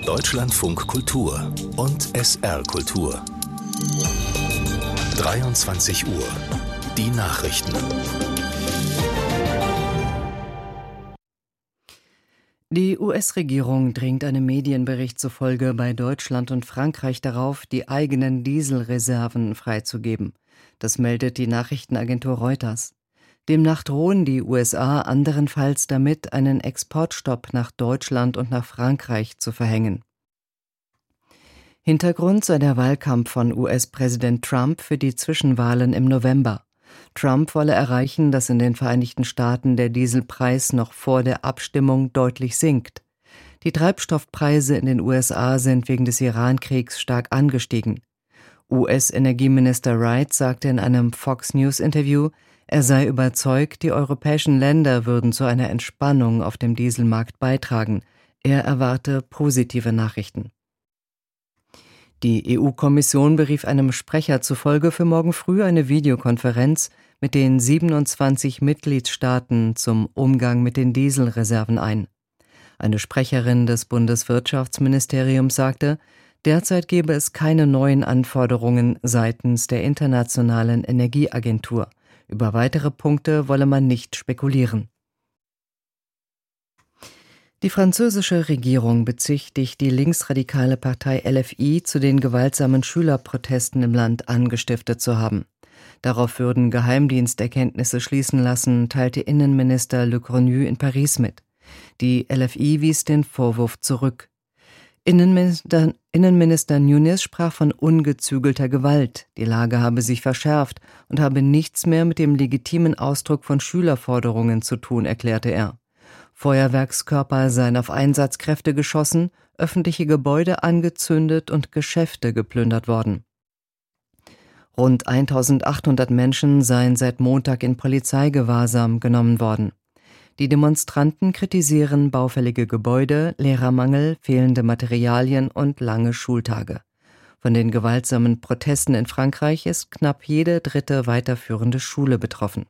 Deutschlandfunk Kultur und SR Kultur. 23 Uhr. Die Nachrichten. Die US-Regierung drängt einem Medienbericht zufolge bei Deutschland und Frankreich darauf, die eigenen Dieselreserven freizugeben. Das meldet die Nachrichtenagentur Reuters. Demnach drohen die USA anderenfalls damit, einen Exportstopp nach Deutschland und nach Frankreich zu verhängen. Hintergrund sei der Wahlkampf von US-Präsident Trump für die Zwischenwahlen im November. Trump wolle erreichen, dass in den Vereinigten Staaten der Dieselpreis noch vor der Abstimmung deutlich sinkt. Die Treibstoffpreise in den USA sind wegen des Iran-Kriegs stark angestiegen. US-Energieminister Wright sagte in einem Fox-News-Interview, er sei überzeugt, die europäischen Länder würden zu einer Entspannung auf dem Dieselmarkt beitragen. Er erwarte positive Nachrichten. Die EU-Kommission berief einem Sprecher zufolge für morgen früh eine Videokonferenz mit den 27 Mitgliedstaaten zum Umgang mit den Dieselreserven ein. Eine Sprecherin des Bundeswirtschaftsministeriums sagte, derzeit gebe es keine neuen Anforderungen seitens der Internationalen Energieagentur. Über weitere Punkte wolle man nicht spekulieren. Die französische Regierung bezichtigt die linksradikale Partei LFI, zu den gewaltsamen Schülerprotesten im Land angestiftet zu haben. Darauf würden Geheimdiensterkenntnisse schließen lassen, teilte Innenminister Le Cornu in Paris mit. Die LFI wies den Vorwurf zurück. Innenminister Nunes sprach von ungezügelter Gewalt. Die Lage habe sich verschärft und habe nichts mehr mit dem legitimen Ausdruck von Schülerforderungen zu tun, erklärte er. Feuerwerkskörper seien auf Einsatzkräfte geschossen, öffentliche Gebäude angezündet und Geschäfte geplündert worden. Rund 1800 Menschen seien seit Montag in Polizeigewahrsam genommen worden. Die Demonstranten kritisieren baufällige Gebäude, Lehrermangel, fehlende Materialien und lange Schultage. Von den gewaltsamen Protesten in Frankreich ist knapp jede dritte weiterführende Schule betroffen.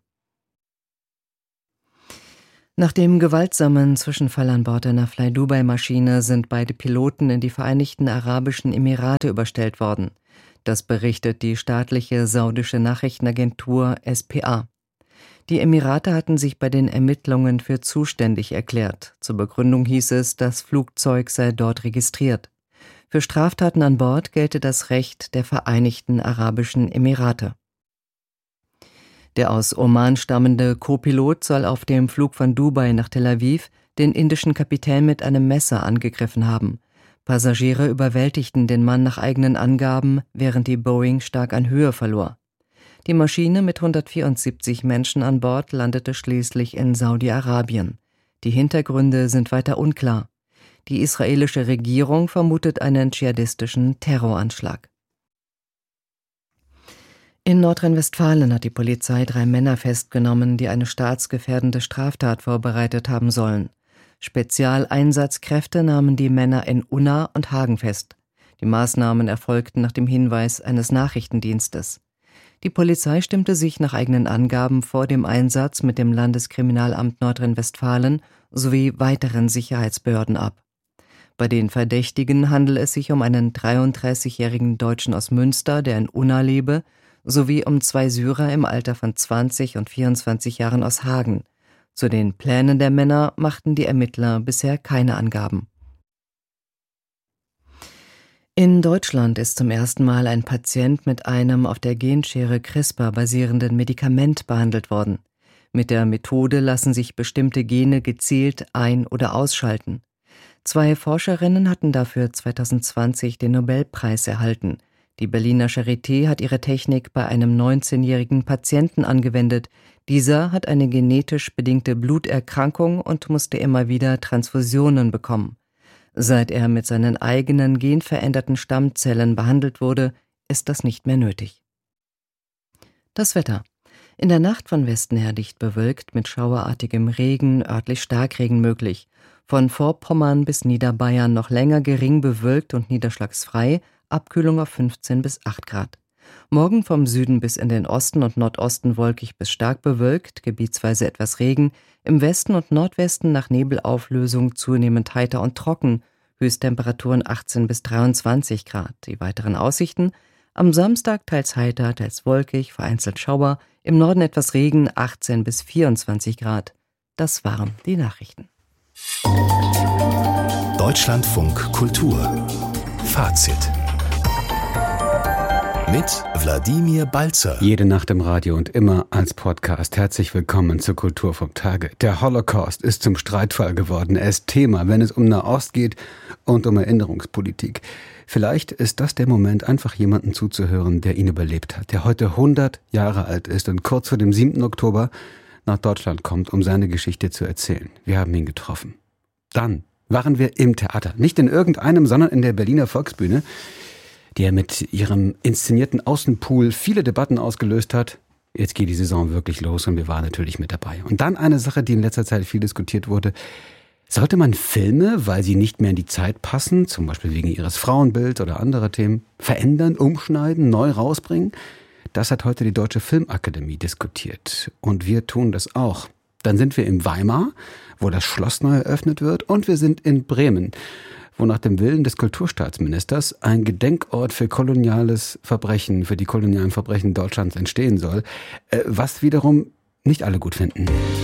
Nach dem gewaltsamen Zwischenfall an Bord einer Fly-Dubai-Maschine sind beide Piloten in die Vereinigten Arabischen Emirate überstellt worden. Das berichtet die staatliche saudische Nachrichtenagentur SPA. Die Emirate hatten sich bei den Ermittlungen für zuständig erklärt. Zur Begründung hieß es, das Flugzeug sei dort registriert. Für Straftaten an Bord gelte das Recht der Vereinigten Arabischen Emirate. Der aus Oman stammende Co-Pilot soll auf dem Flug von Dubai nach Tel Aviv den indischen Kapitän mit einem Messer angegriffen haben. Passagiere überwältigten den Mann nach eigenen Angaben, während die Boeing stark an Höhe verlor. Die Maschine mit 174 Menschen an Bord landete schließlich in Saudi-Arabien. Die Hintergründe sind weiter unklar. Die israelische Regierung vermutet einen dschihadistischen Terroranschlag. In Nordrhein-Westfalen hat die Polizei 3 Männer festgenommen, die eine staatsgefährdende Straftat vorbereitet haben sollen. Spezialeinsatzkräfte nahmen die Männer in Unna und Hagen fest. Die Maßnahmen erfolgten nach dem Hinweis eines Nachrichtendienstes. Die Polizei stimmte sich nach eigenen Angaben vor dem Einsatz mit dem Landeskriminalamt Nordrhein-Westfalen sowie weiteren Sicherheitsbehörden ab. Bei den Verdächtigen handelt es sich um einen 33-jährigen Deutschen aus Münster, der in Unna lebe, sowie um 2 Syrer im Alter von 20 und 24 Jahren aus Hagen. Zu den Plänen der Männer machten die Ermittler bisher keine Angaben. In Deutschland ist zum ersten Mal ein Patient mit einem auf der Genschere CRISPR basierenden Medikament behandelt worden. Mit der Methode lassen sich bestimmte Gene gezielt ein- oder ausschalten. 2 Forscherinnen hatten dafür 2020 den Nobelpreis erhalten. Die Berliner Charité hat ihre Technik bei einem 19-jährigen Patienten angewendet. Dieser hat eine genetisch bedingte Bluterkrankung und musste immer wieder Transfusionen bekommen. Seit er mit seinen eigenen genveränderten Stammzellen behandelt wurde, ist das nicht mehr nötig. Das Wetter. In der Nacht von Westen her dicht bewölkt, mit schauerartigem Regen, örtlich Starkregen möglich. Von Vorpommern bis Niederbayern noch länger gering bewölkt und niederschlagsfrei, Abkühlung auf 15 bis 8 Grad. Morgen vom Süden bis in den Osten und Nordosten wolkig bis stark bewölkt, gebietsweise etwas Regen, im Westen und Nordwesten nach Nebelauflösung zunehmend heiter und trocken, Höchsttemperaturen 18 bis 23 Grad. Die weiteren Aussichten: am Samstag teils heiter, teils wolkig, vereinzelt Schauer, im Norden etwas Regen, 18 bis 24 Grad. Das waren die Nachrichten. Deutschlandfunk Kultur Fazit mit Wladimir Balzer. Jede Nacht im Radio und immer als Podcast. Herzlich willkommen zur Kultur vom Tage. Der Holocaust ist zum Streitfall geworden. Er ist Thema, wenn es um Nahost geht und um Erinnerungspolitik. Vielleicht ist das der Moment, einfach jemanden zuzuhören, der ihn überlebt hat, der heute 100 Jahre alt ist und kurz vor dem 7. Oktober nach Deutschland kommt, um seine Geschichte zu erzählen. Wir haben ihn getroffen. Dann waren wir im Theater. Nicht in irgendeinem, sondern in der Berliner Volksbühne, die ja mit ihrem inszenierten Außenpool viele Debatten ausgelöst hat. Jetzt geht die Saison wirklich los und wir waren natürlich mit dabei. Und dann eine Sache, die in letzter Zeit viel diskutiert wurde. Sollte man Filme, weil sie nicht mehr in die Zeit passen, zum Beispiel wegen ihres Frauenbilds oder anderer Themen, verändern, umschneiden, neu rausbringen? Das hat heute die Deutsche Filmakademie diskutiert. Und wir tun das auch. Dann sind wir in Weimar, wo das Schloss neu eröffnet wird, und wir sind in Bremen, wo nach dem Willen des Kulturstaatsministers ein Gedenkort für koloniales Verbrechen, für die kolonialen Verbrechen Deutschlands entstehen soll, was wiederum nicht alle gut finden.